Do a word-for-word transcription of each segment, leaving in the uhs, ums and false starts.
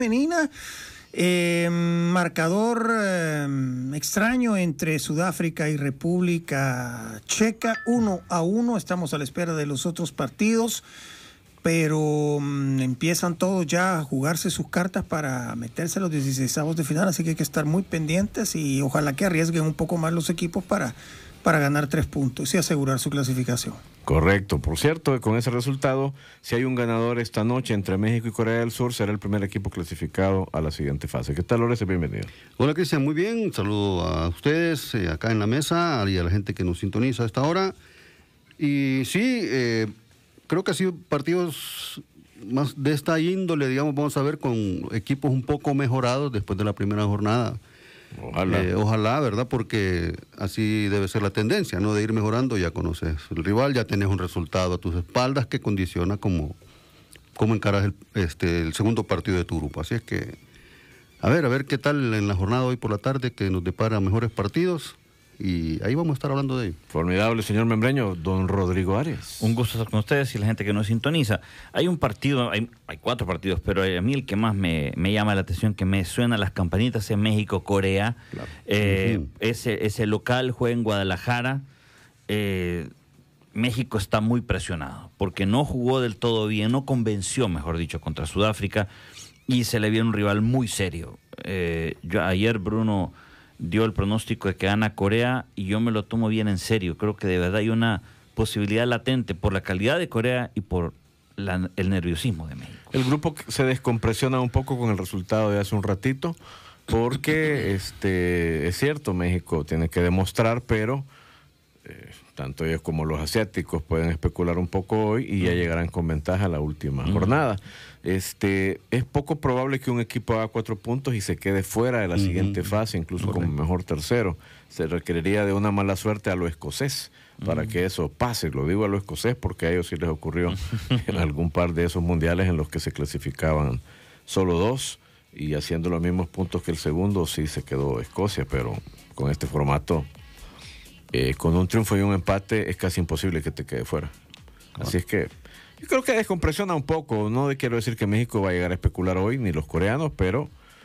femenina, eh, marcador eh, extraño entre Sudáfrica y República Checa, uno a uno. Estamos a la espera de los otros partidos, pero um, empiezan todos ya a jugarse sus cartas para meterse a los dieciseisavos de final, así que hay que estar muy pendientes y ojalá que arriesguen un poco más los equipos para, para ganar tres puntos y asegurar su clasificación. Correcto. Por cierto, con ese resultado, si hay un ganador esta noche entre México y Corea del Sur, será el primer equipo clasificado a la siguiente fase. ¿Qué tal, Lorenzo? Bienvenido. Hola, Cristian, muy bien. Saludo a ustedes eh, acá en la mesa y a la gente que nos sintoniza a esta hora. Y sí, eh, creo que ha sido partidos más de esta índole, digamos, vamos a ver, con equipos un poco mejorados después de la primera jornada. Ojalá. Eh, ojalá, ¿verdad? Porque así debe ser la tendencia, ¿no? De ir mejorando, ya conoces el rival, ya tenés un resultado a tus espaldas que condiciona cómo, cómo encaras el, este, el segundo partido de tu grupo. Así es que, a ver, a ver qué tal en la jornada hoy por la tarde, que nos depara mejores partidos. Y ahí vamos a estar hablando de ello. Formidable, señor Membreño. Don Rodrigo Arias. Un gusto estar con ustedes y la gente que nos sintoniza. Hay un partido, hay, hay cuatro partidos, pero a mí el que más me, me llama la atención, que me suena las campanitas, es México-Corea. Claro. Eh, uh-huh. ese, ese local juega en Guadalajara. Eh, México está muy presionado porque no jugó del todo bien, no convenció, mejor dicho, contra Sudáfrica y se le vio un rival muy serio. Eh, yo, ayer Bruno dio el pronóstico de que gana Corea y yo me lo tomo bien en serio. Creo que de verdad hay una posibilidad latente por la calidad de Corea y por la, el nerviosismo de México. El grupo se descompresiona un poco con el resultado de hace un ratito porque este es cierto, México tiene que demostrar, pero eh, tanto ellos como los asiáticos pueden especular un poco hoy y ya llegarán con ventaja a la última uh-huh. jornada. Este, es poco probable que un equipo haga cuatro puntos y se quede fuera de la uh-huh. siguiente fase, incluso Correcto. Como mejor tercero. Se requeriría de una mala suerte a lo escocés uh-huh. para que eso pase. Lo digo a lo escocés porque a ellos sí les ocurrió en algún par de esos mundiales en los que se clasificaban solo dos y haciendo los mismos puntos que el segundo, sí se quedó Escocia, pero con este formato, eh, con un triunfo y un empate es casi imposible que te quede fuera. Uh-huh. Así es que yo creo que descompresiona un poco. No quiero decir que México va a llegar a especular hoy, ni los coreanos, pero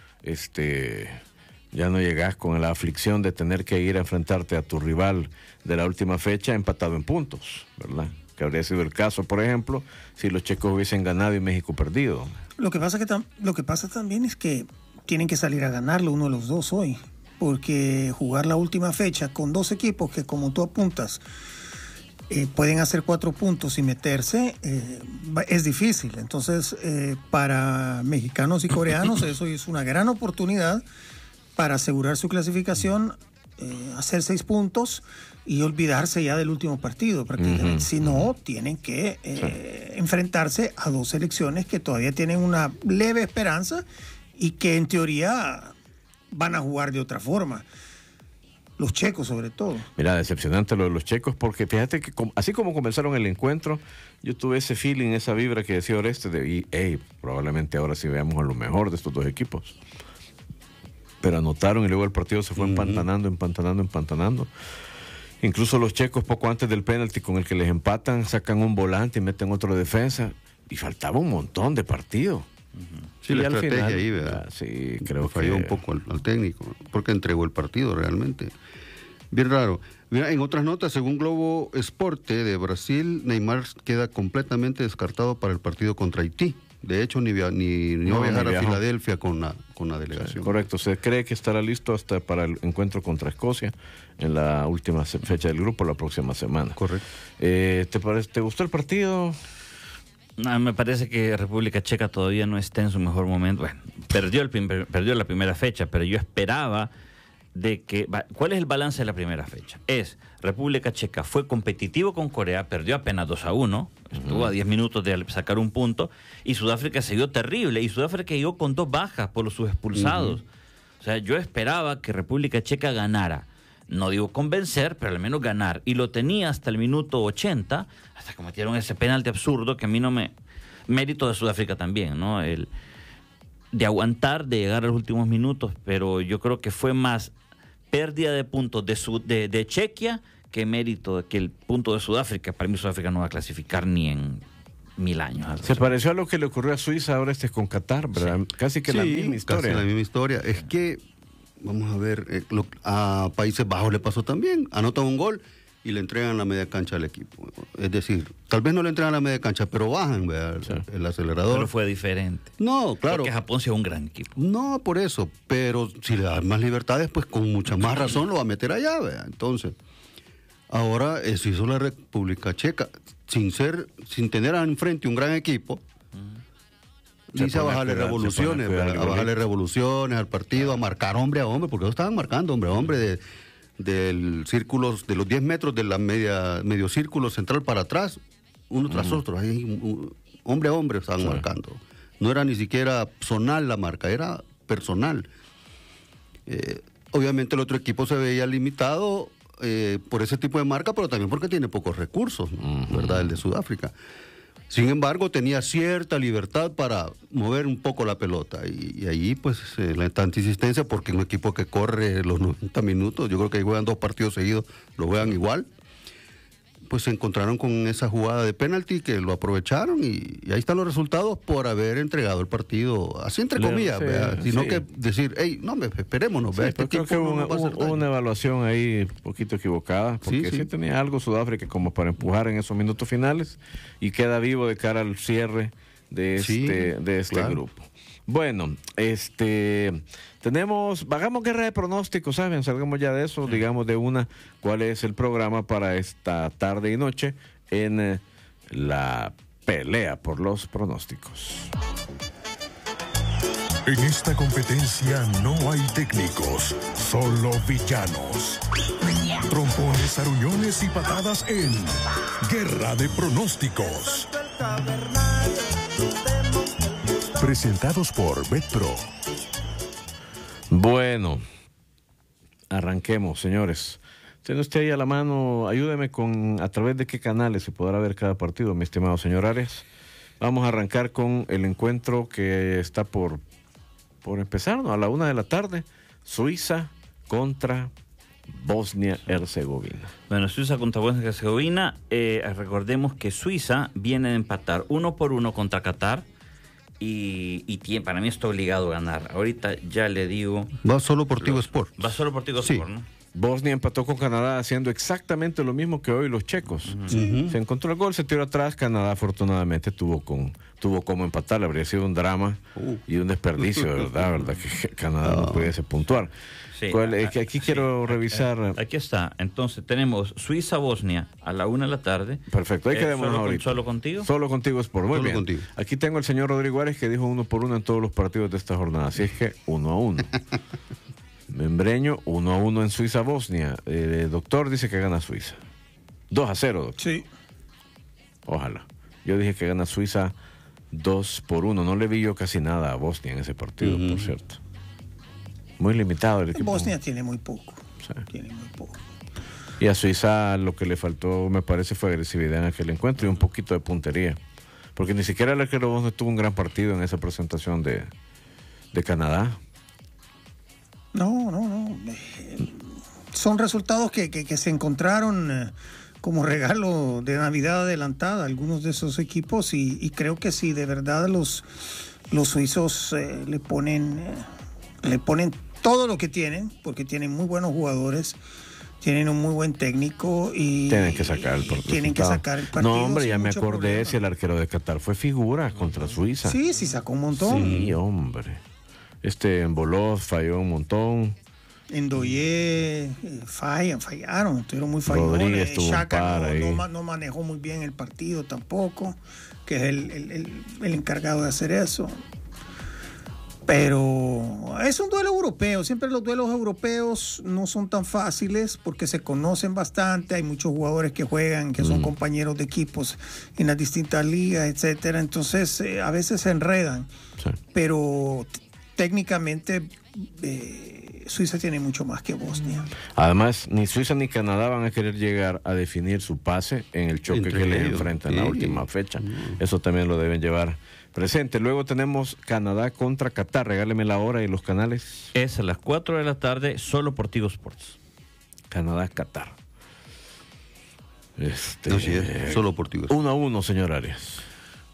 este ya no llegas con la aflicción de tener que ir a enfrentarte a tu rival de la última fecha empatado en puntos, ¿verdad? Que habría sido el caso, por ejemplo, si los checos hubiesen ganado y México perdido. Lo que pasa que tam- lo que pasa también es que tienen que salir a ganarlo uno de los dos hoy, porque jugar la última fecha con dos equipos que, como tú apuntas, Eh, pueden hacer cuatro puntos y meterse, eh, es difícil. Entonces, eh, para mexicanos y coreanos eso es una gran oportunidad para asegurar su clasificación, eh, hacer seis puntos y olvidarse ya del último partido prácticamente. Uh-huh. Si no, tienen que eh, sí. enfrentarse a dos selecciones que todavía tienen una leve esperanza y que en teoría van a jugar de otra forma. Los checos, sobre todo. Mira, decepcionante lo de los checos, porque fíjate que com- así como comenzaron el encuentro, yo tuve ese feeling, esa vibra que decía Oreste, de, y hey, probablemente ahora sí veamos a lo mejor de estos dos equipos. Pero anotaron y luego el partido se fue uh-huh. empantanando, empantanando, empantanando. Incluso los checos, poco antes del penalti con el que les empatan, sacan un volante y meten otro defensa. Y faltaba un montón de partido. Uh-huh. Sí, y la estrategia final, ahí, ¿verdad? Sí, creo falló que... un poco al, al técnico, porque entregó el partido realmente. Bien raro. Mira, en otras notas, según Globo Esporte de Brasil, Neymar queda completamente descartado para el partido contra Haití. De hecho, ni, via- ni, ni no, va a viajar a Filadelfia con la, con la delegación. Sí, correcto, se cree que estará listo hasta para el encuentro contra Escocia en la última fecha del grupo, la próxima semana. Correcto. Eh, ¿te, parece, ¿Te gustó el partido? No, me parece que República Checa todavía no está en su mejor momento. Bueno, perdió, el primer, perdió la primera fecha, pero yo esperaba de que... ¿Cuál es el balance de la primera fecha? Es, República Checa fue competitivo con Corea, perdió apenas dos a uno, estuvo uh-huh. a diez minutos de sacar un punto, y Sudáfrica se vio terrible, y Sudáfrica llegó con dos bajas por los sus expulsados. Uh-huh. O sea, yo esperaba que República Checa ganara. No digo convencer, pero al menos ganar. Y lo tenía hasta el minuto ochenta, hasta que metieron ese penalti absurdo que a mí no me... Mérito de Sudáfrica también, ¿no? El de aguantar, de llegar a los últimos minutos, pero yo creo que fue más pérdida de puntos de, su, de, de Chequia que mérito de que el punto de Sudáfrica. Para mí Sudáfrica no va a clasificar ni en mil años. Se pareció a lo que le ocurrió a Suiza, ahora este con Qatar, ¿verdad? Sí. Casi que sí, la misma historia. Casi la misma historia. Es que, vamos a ver, eh, lo, a Países Bajos le pasó también. Anotan un gol y le entregan la media cancha al equipo. Es decir, tal vez no le entregan la media cancha, pero bajan, ¿verdad? Sí. El, el acelerador. Pero fue diferente. No, claro. Porque Japón sí es un gran equipo. No, por eso. Pero si le dan más libertades, pues con mucha más razón lo va a meter allá, ¿verdad? Entonces, ahora eso hizo la República Checa. Sin ser, sin tener enfrente un gran equipo, uh-huh. dice a bajarle cuidar, revoluciones, a, a bajarle revoluciones al partido, a marcar hombre a hombre, porque ellos estaban marcando hombre a hombre de, del círculo, de los diez metros de la media, medio círculo central para atrás, uno tras uh-huh. otro, ahí, un, hombre a hombre estaban sí. marcando. No era ni siquiera zonal la marca, era personal. Eh, obviamente el otro equipo se veía limitado Eh, por ese tipo de marca, pero también porque tiene pocos recursos, uh-huh. ¿verdad? El de Sudáfrica. Sin embargo, tenía cierta libertad para mover un poco la pelota y, y ahí pues eh, la tanta insistencia, porque un equipo que corre los noventa minutos, yo creo que ahí juegan dos partidos seguidos, lo juegan igual, pues se encontraron con esa jugada de penalti que lo aprovecharon y, y ahí están los resultados por haber entregado el partido, así entre comillas, sí, sino sí. que decir, hey, no, esperémonos, sí, este creo que hubo una, hubo una evaluación ahí un poquito equivocada, porque sí, sí. sí tenía algo Sudáfrica como para empujar en esos minutos finales y queda vivo de cara al cierre de este, sí, de este claro. grupo. Bueno, este tenemos, hagamos guerra de pronósticos, ¿saben? Salgamos ya de eso, digamos de una, ¿cuál es el programa para esta tarde y noche en eh, la pelea por los pronósticos? En esta competencia no hay técnicos, solo villanos. Trompones, aruñones y patadas en Guerra de Pronósticos. Presentados por BetPro. Bueno, arranquemos, señores. Tiene usted ahí a la mano, ayúdeme con a través de qué canales se podrá ver cada partido, mi estimado señor Arias. Vamos a arrancar con el encuentro que está por, por empezar, ¿no? A la una de la tarde, Suiza contra Bosnia-Herzegovina. Bueno, Suiza contra Bosnia-Herzegovina, eh, recordemos que Suiza viene de empatar uno por uno contra Qatar. Y, y tiene, para mí está obligado a ganar. Ahorita ya le digo. Va solo por Tigo Sport. Va solo por Tigo sí. Sport, ¿no? Bosnia empató con Canadá haciendo exactamente lo mismo que hoy los checos. Uh-huh. Sí. Se encontró el gol, se tiró atrás. Canadá afortunadamente tuvo con tuvo como empatar. Habría sido un drama uh. y un desperdicio, de verdad, verdad que Canadá no, no pudiese puntuar. Sí, ¿Cuál, a, que aquí sí, quiero a, revisar. A, aquí está. Entonces tenemos Suiza-Bosnia a la una de la tarde. Perfecto, ahí eh, quedamos solo ahorita. Con, ¿Solo contigo? Solo contigo es por muy solo bien. Contigo. Aquí tengo el señor Rodrigo Árez que dijo uno por uno en todos los partidos de esta jornada. Así es que uno a uno. Membreño, uno a uno en Suiza-Bosnia. Eh, el doctor dice que gana Suiza. dos a cero, doctor. Sí. Ojalá. Yo dije que gana Suiza dos por uno. No le vi yo casi nada a Bosnia en ese partido, uh-huh. por cierto. Muy limitado el equipo. Bosnia tiene muy poco. Sí. Tiene muy poco. Y a Suiza lo que le faltó, me parece, fue agresividad en aquel encuentro y un poquito de puntería. Porque ni siquiera el arquero Bosnia tuvo un gran partido en esa presentación de, de Canadá. No, no, no. Eh, son resultados que, que, que se encontraron eh, como regalo de Navidad adelantada algunos de esos equipos y, y creo que sí, de verdad los, los suizos eh, le ponen eh, le ponen todo lo que tienen, porque tienen muy buenos jugadores, tienen un muy buen técnico y tienen que sacar el partido. Tienen que sacar el partido. No, hombre, ya me acordé problema. Si el arquero de Qatar fue figura contra Suiza. Sí, sí, sacó un montón. Sí, hombre. Este Emboló falló un montón. Endoye eh, fallan, fallaron, estuvieron muy fallones. Rodríguez tuvo Xhaka un no, no, no manejó muy bien el partido tampoco, que es el, el, el, el encargado de hacer eso. Pero es un duelo europeo. Siempre los duelos europeos no son tan fáciles porque se conocen bastante. Hay muchos jugadores que juegan, que son mm. compañeros de equipos en las distintas ligas, etcétera. Entonces, eh, a veces se enredan. Sí. Pero t- técnicamente, eh, Suiza tiene mucho más que Bosnia. Además, ni Suiza ni Canadá van a querer llegar a definir su pase en el choque Entre que les enfrentan en sí. la última fecha. Mm. Eso también lo deben llevar presente. Luego tenemos Canadá contra Qatar. Regáleme la hora y los canales. Es a las cuatro de la tarde, solo por Tigo Sports. Canadá-Qatar. Este, no, sí, es solo por Tigo. Uno a uno, señor Arias.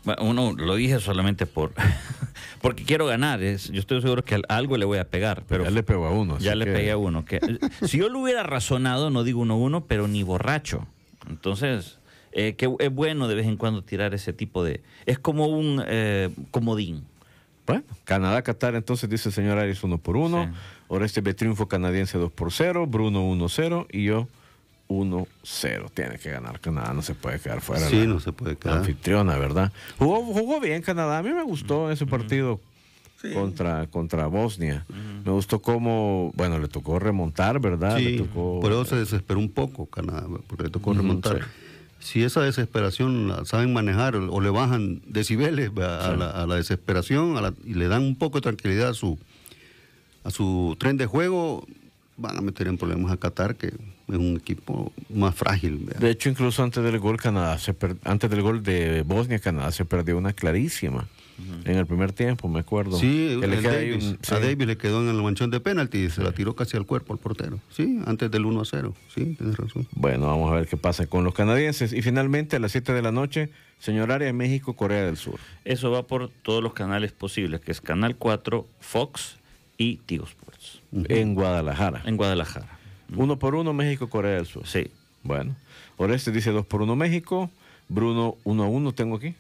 Bueno, uno lo dije solamente por porque quiero ganar. Es, yo estoy seguro que a algo le voy a pegar. Pero ya le pego a uno. Ya le que... pegué a uno. Que, si yo lo hubiera razonado, no digo uno uno, pero ni borracho. Entonces, eh, que es bueno de vez en cuando tirar ese tipo de... Es como un eh, comodín. Bueno, Canadá-Qatar, entonces dice el señor Arias uno por uno. Sí. Oreste B triunfo canadiense dos por cero. Bruno uno cero. Y yo uno cero. Tiene que ganar Canadá, no se puede quedar fuera. Sí, la, no se puede quedar. La anfitriona, ¿verdad? Jugó, jugó bien Canadá. A mí me gustó ese partido sí. contra, contra Bosnia. Uh-huh. Me gustó cómo, bueno, le tocó remontar, ¿verdad? Sí, le tocó, por eso se desesperó un poco Canadá, porque le tocó uh-huh, remontar. Sí. Si esa desesperación la saben manejar o le bajan decibeles a, sí. la, a la desesperación a la, y le dan un poco de tranquilidad a su, a su tren de juego, van a meter en problemas a Qatar, que es un equipo más frágil. ¿verdad? De hecho, incluso antes del gol Canadá se per... antes del gol de Bosnia, Canadá se perdió una clarísima. Uh-huh. En el primer tiempo, me acuerdo. Sí, que le el queda Davis, un... sí. a Davis le quedó en el manchón de penalti y se la tiró casi al cuerpo al portero. Sí, antes del uno a cero. Sí, tienes razón. Bueno, vamos a ver qué pasa con los canadienses. Y finalmente, a las siete de la noche, señor Arias, México, Corea del Sur. Eso va por todos los canales posibles, que es Canal cuatro, Fox y Tigo Sports. Uh-huh. En Guadalajara. En Guadalajara. Uno por uno, México, Corea del Sur. Sí. Bueno, Oreste dice dos por uno México. Bruno, uno a uno tengo aquí.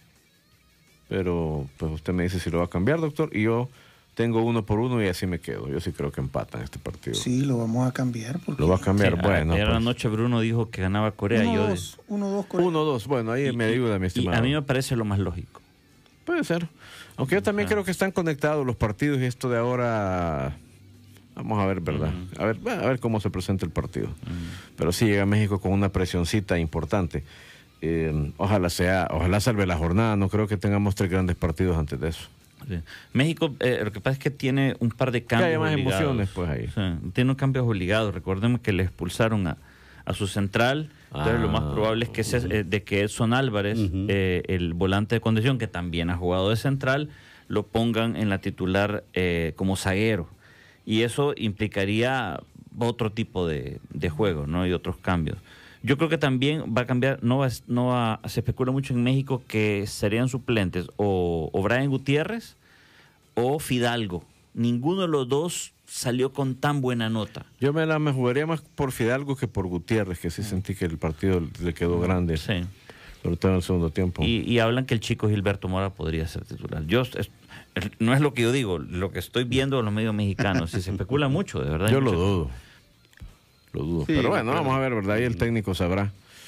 Pero pues usted me dice si lo va a cambiar, doctor. Y yo tengo uno por uno y así me quedo. Yo sí creo que empatan este partido. Sí, lo vamos a cambiar. Lo va a cambiar, sí, bueno. Ayer pues. anoche Bruno dijo que ganaba Corea. uno, yo dos, de... uno, dos, Corea. uno dos, bueno, ahí y, me ayuda, mi estimado. Y a mí me parece lo más lógico. Puede ser. Aunque yo también ah. creo que están conectados los partidos y esto de ahora... Vamos a ver, ¿verdad? Uh-huh. A ver, a ver cómo se presenta el partido. Uh-huh. Pero sí llega a México con una presioncita importante. Eh, ojalá sea, ojalá salve la jornada. No creo que tengamos tres grandes partidos antes de eso. Sí. México, eh, lo que pasa es que tiene un par de cambios que hay más obligados. emociones, pues ahí. Sí, tiene un cambios obligados. Recordemos que le expulsaron a, a su central. Entonces, ah, lo más probable es que ese, uh-huh. eh, de que Edson Álvarez, uh-huh. eh, el volante de condición, que también ha jugado de central, lo pongan en la titular eh, como zaguero. Y eso implicaría otro tipo de, de juego, ¿no? Y otros cambios. Yo creo que también va a cambiar, no va, no va, se especula mucho en México que serían suplentes o, o Brian Gutiérrez o Fidalgo. Ninguno de los dos salió con tan buena nota. Yo me la me jugaría más por Fidalgo que por Gutiérrez, que sí sentí que el partido le quedó grande. Sí. Sobre todo en el segundo tiempo. Y, y hablan que el chico Gilberto Mora podría ser titular. Yo es, no es lo que yo digo, lo que estoy viendo en los medios mexicanos. Y se especula mucho, de verdad. Yo lo dudo. Lo dudo. Sí, pero bueno, pero... vamos a ver, ¿verdad? Ahí el técnico sabrá.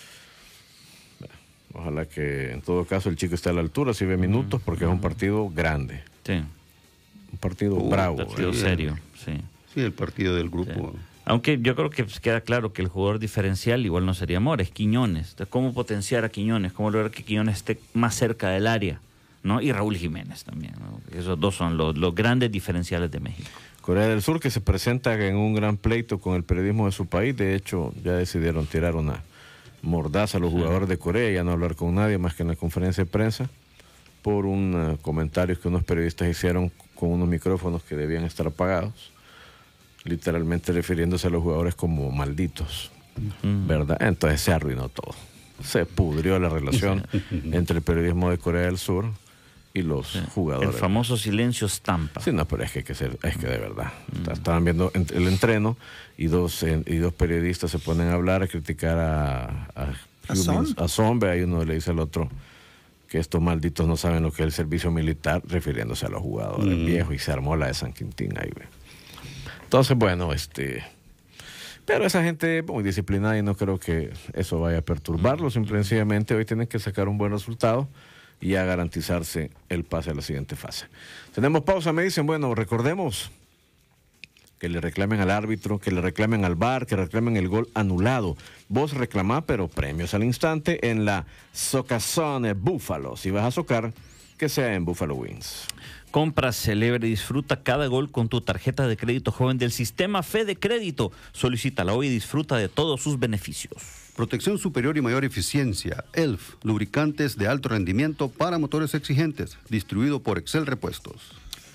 Ojalá que en todo caso el chico esté a la altura, si ve minutos, porque uh-huh. es un partido grande. Sí. Un partido uh, bravo. Un partido ¿eh? serio, sí. Sí, el partido del grupo. Sí. Aunque yo creo que queda claro que el jugador diferencial igual no sería Mora, es Quiñones. Entonces, ¿cómo potenciar a Quiñones? ¿Cómo lograr que Quiñones esté más cerca del área? ¿No? Y Raúl Jiménez también, ¿no? Esos dos son los, los grandes diferenciales de México. Corea del Sur, que se presenta en un gran pleito con el periodismo de su país. De hecho, ya decidieron tirar una mordaza a los sí. jugadores de Corea y ya no hablar con nadie más que en la conferencia de prensa por un uh, comentario que unos periodistas hicieron con unos micrófonos que debían estar apagados, literalmente refiriéndose a los jugadores como malditos, uh-huh. ¿verdad? Entonces se arruinó todo. Se pudrió la relación entre el periodismo de Corea del Sur y los sí. jugadores. El famoso silencio estampa. Sí, no, pero es que hay que ser, es que de verdad. Uh-huh. Estaban viendo el entreno y dos, eh, y dos periodistas se ponen a hablar, a criticar a, a, ¿A, Son? a Zombe. Ahí uno le dice al otro que estos malditos no saben lo que es el servicio militar, refiriéndose a los jugadores uh-huh. viejos, y se armó la de San Quintín ahí, ve. Entonces, bueno, este... Pero esa gente muy disciplinada y no creo que eso vaya a perturbarlo. Simplemente hoy tienen que sacar un buen resultado y a garantizarse el pase a la siguiente fase. Tenemos pausa, me dicen. Bueno, recordemos que le reclamen al árbitro, que le reclamen al V A R, que reclamen el gol anulado. Vos reclamá, pero premios al instante en la Socazone Búfalo. Si vas a socar, que sea en Buffalo Wings. Compra, celebra y disfruta cada gol con tu tarjeta de crédito joven del sistema Fede Crédito. Solicítala hoy y disfruta de todos sus beneficios. Protección superior y mayor eficiencia. E L F, lubricantes de alto rendimiento para motores exigentes. Distribuido por Excel Repuestos.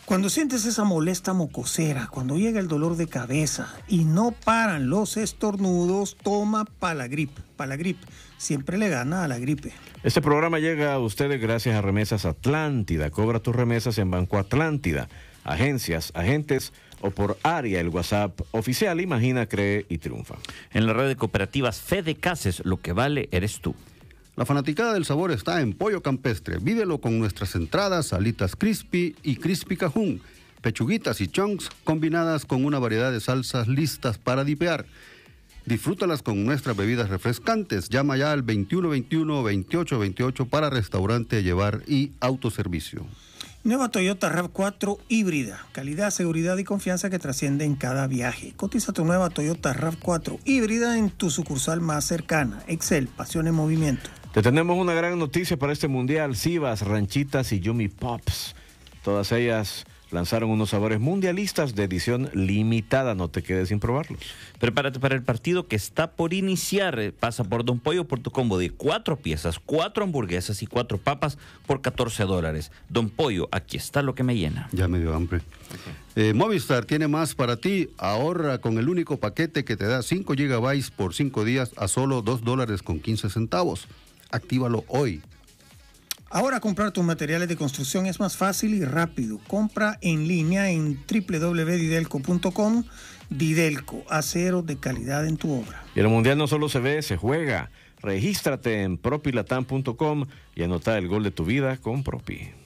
Cuando sientes esa molesta mocosera, cuando llega el dolor de cabeza y no paran los estornudos, toma Palagrip. Palagrip siempre le gana a la gripe. Este programa llega a ustedes gracias a Remesas Atlántida. Cobra tus remesas en Banco Atlántida, agencias, agentes o por área. El WhatsApp oficial Imagina, Cree y Triunfa. En la red de cooperativas Fede Cases, lo que vale eres tú. La fanaticada del sabor está en Pollo Campestre. Vívelo con nuestras entradas, alitas crispy y crispy cajún, pechuguitas y chunks combinadas con una variedad de salsas listas para dipear. Disfrútalas con nuestras bebidas refrescantes. Llama ya al veintiuno veintiuno veintiocho veintiocho para restaurante, llevar y autoservicio. Nueva Toyota RAV cuatro híbrida. Calidad, seguridad y confianza que trasciende en cada viaje. Cotiza tu nueva Toyota RAV cuatro híbrida en tu sucursal más cercana. Excel, pasión en movimiento. Te tenemos una gran noticia para este mundial. Sivas, Ranchitas y Yumi Pops. Todas ellas lanzaron unos sabores mundialistas de edición limitada. No te quedes sin probarlos. Prepárate para el partido que está por iniciar. Pasa por Don Pollo por tu combo de cuatro piezas, cuatro hamburguesas y cuatro papas por catorce dólares. Don Pollo, aquí está lo que me llena. Ya me dio hambre. Okay. Eh, Movistar tiene más para ti. Ahorra con el único paquete que te da cinco gigabytes por cinco días a solo dos dólares con quince centavos. Actívalo hoy. Ahora comprar tus materiales de construcción es más fácil y rápido. Compra en línea en doble u doble u doble u punto didelco punto com. Didelco, acero de calidad en tu obra. Y el mundial no solo se ve, se juega. Regístrate en propilatam punto com y anota el gol de tu vida con Propi.